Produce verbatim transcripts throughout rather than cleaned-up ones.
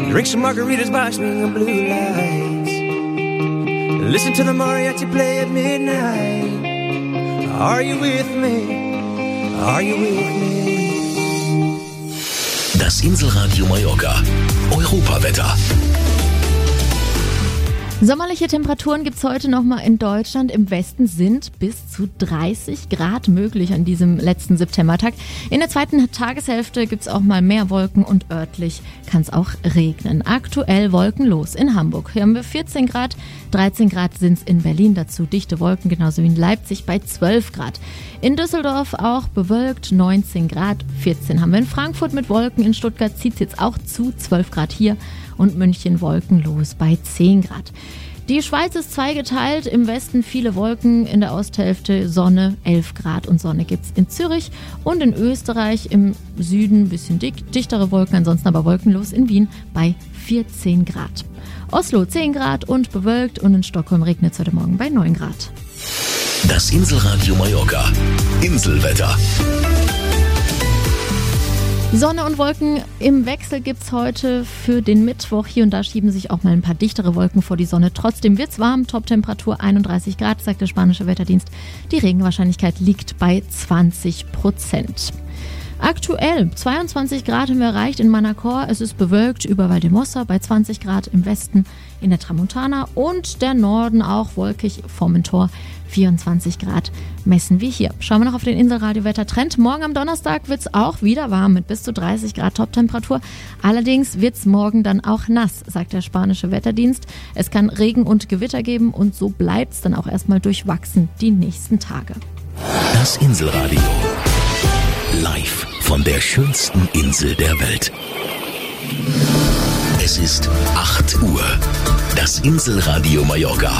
Drink some margaritas by swinging blue lights. Listen to the mariachi play at midnight. Are you with me? Are you with me? Das Inselradio Mallorca. Europawetter. Sommerliche Temperaturen gibt es heute nochmal in Deutschland. Im Westen sind bis zu dreißig Grad möglich an diesem letzten Septembertag. In der zweiten Tageshälfte gibt es auch mal mehr Wolken und örtlich kann es auch regnen. Aktuell wolkenlos in Hamburg. Hier haben wir vierzehn Grad, dreizehn Grad sind es in Berlin. Dazu dichte Wolken, genauso wie in Leipzig bei zwölf Grad. In Düsseldorf auch bewölkt, neunzehn Grad, vierzehn haben wir in Frankfurt mit Wolken. In Stuttgart zieht es jetzt auch zu, zwölf Grad hier. Und München wolkenlos bei zehn Grad. Die Schweiz ist zweigeteilt, im Westen viele Wolken, in der Osthälfte Sonne, elf Grad und Sonne gibt's in Zürich und in Österreich im Süden ein bisschen dick, dichtere Wolken, ansonsten aber wolkenlos in Wien bei vierzehn Grad. Oslo zehn Grad und bewölkt und in Stockholm regnet es heute Morgen bei neun Grad. Das Inselradio Mallorca. Inselwetter. Sonne und Wolken im Wechsel gibt's heute für den Mittwoch. Hier und da schieben sich auch mal ein paar dichtere Wolken vor die Sonne. Trotzdem wird's warm, Toptemperatur einunddreißig Grad, sagt der spanische Wetterdienst. Die Regenwahrscheinlichkeit liegt bei zwanzig Prozent. Aktuell zweiundzwanzig Grad haben wir erreicht in Manacor. Es ist bewölkt über Valdemossa bei zwanzig Grad im Westen, in der Tramontana und der Norden auch wolkig, Formentor vierundzwanzig Grad messen wir hier. Schauen wir noch auf den Inselradio-Wettertrend. Morgen am Donnerstag wird es auch wieder warm mit bis zu dreißig Grad Toptemperatur. Allerdings wird es morgen dann auch nass, sagt der spanische Wetterdienst. Es kann Regen und Gewitter geben und so bleibt es dann auch erstmal durchwachsen die nächsten Tage. Das Inselradio. Live von der schönsten Insel der Welt. Es ist acht Uhr. Das Inselradio Mallorca.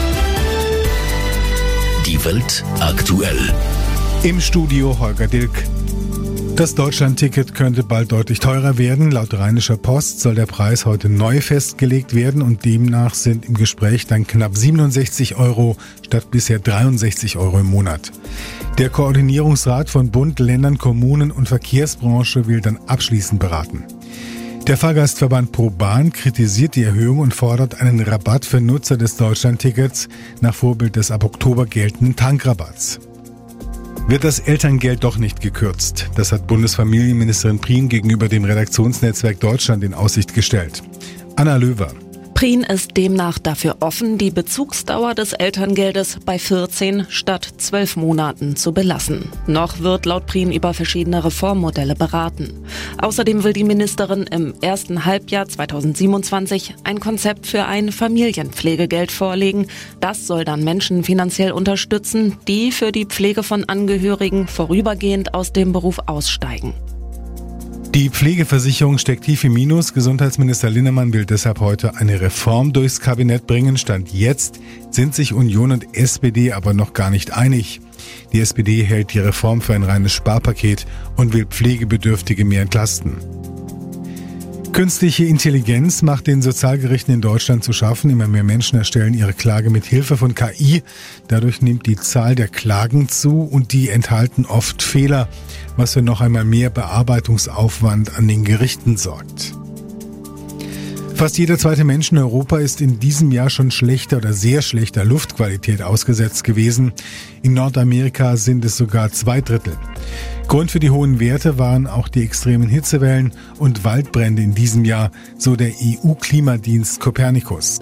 Die Welt aktuell. Im Studio Holger Dilk. Das Deutschland-Ticket könnte bald deutlich teurer werden. Laut Rheinischer Post soll der Preis heute neu festgelegt werden und demnach sind im Gespräch dann knapp siebenundsechzig Euro statt bisher dreiundsechzig Euro im Monat. Der Koordinierungsrat von Bund, Ländern, Kommunen und Verkehrsbranche will dann abschließend beraten. Der Fahrgastverband ProBahn kritisiert die Erhöhung und fordert einen Rabatt für Nutzer des Deutschlandtickets nach Vorbild des ab Oktober geltenden Tankrabatts. Wird das Elterngeld doch nicht gekürzt? Das hat Bundesfamilienministerin Prien gegenüber dem Redaktionsnetzwerk Deutschland in Aussicht gestellt. Anna Löwer. Prien ist demnach dafür offen, die Bezugsdauer des Elterngeldes bei vierzehn statt zwölf Monaten zu belassen. Noch wird laut Prien über verschiedene Reformmodelle beraten. Außerdem will die Ministerin im ersten Halbjahr zweitausendsiebenundzwanzig ein Konzept für ein Familienpflegegeld vorlegen. Das soll dann Menschen finanziell unterstützen, die für die Pflege von Angehörigen vorübergehend aus dem Beruf aussteigen. Die Pflegeversicherung steckt tief im Minus. Gesundheitsminister Linnemann will deshalb heute eine Reform durchs Kabinett bringen. Stand jetzt sind sich Union und S P D aber noch gar nicht einig. Die S P D hält die Reform für ein reines Sparpaket und will Pflegebedürftige mehr entlasten. Künstliche Intelligenz macht den Sozialgerichten in Deutschland zu schaffen. Immer mehr Menschen erstellen ihre Klage mit Hilfe von K I. Dadurch nimmt die Zahl der Klagen zu und die enthalten oft Fehler, was für noch einmal mehr Bearbeitungsaufwand an den Gerichten sorgt. Fast jeder zweite Mensch in Europa ist in diesem Jahr schon schlechter oder sehr schlechter Luftqualität ausgesetzt gewesen. In Nordamerika sind es sogar zwei Drittel. Grund für die hohen Werte waren auch die extremen Hitzewellen und Waldbrände in diesem Jahr, so der E U-Klimadienst Copernicus.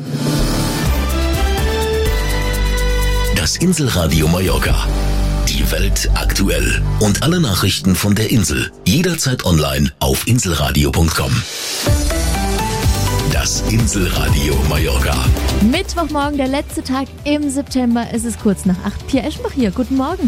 Das Inselradio Mallorca. Die Welt aktuell und alle Nachrichten von der Insel jederzeit online auf inselradio punkt com. Das Inselradio Mallorca. Mittwochmorgen, der letzte Tag im September. Es ist kurz nach acht. Pia Eschenbach hier. Guten Morgen.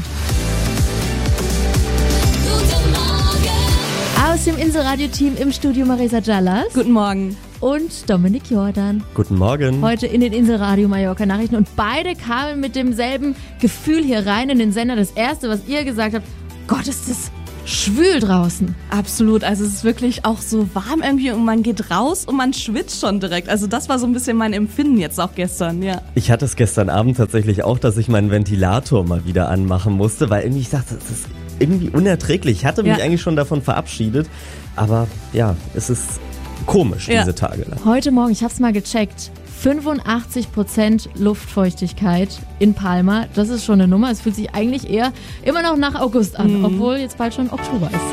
Guten Morgen. Aus dem Inselradio-Team im Studio Marisa Callas. Guten Morgen. Und Dominik Jordan. Guten Morgen. Heute in den Inselradio Mallorca Nachrichten. Und beide kamen mit demselben Gefühl hier rein in den Sender. Das erste, was ihr gesagt habt, Gott, ist das schwül draußen. Absolut, also es ist wirklich auch so warm irgendwie und man geht raus und man schwitzt schon direkt. Also das war so ein bisschen mein Empfinden jetzt auch gestern, ja. Ich hatte es gestern Abend tatsächlich auch, dass ich meinen Ventilator mal wieder anmachen musste, weil irgendwie ich dachte, das ist irgendwie unerträglich. Ich hatte mich ja. eigentlich schon davon verabschiedet, aber ja, es ist komisch, Ja. diese Tage. Heute Morgen, ich habe es mal gecheckt, fünfundachtzig Prozent Luftfeuchtigkeit in Palma. Das ist schon eine Nummer. Es fühlt sich eigentlich eher immer noch nach August an, obwohl jetzt bald schon Oktober ist.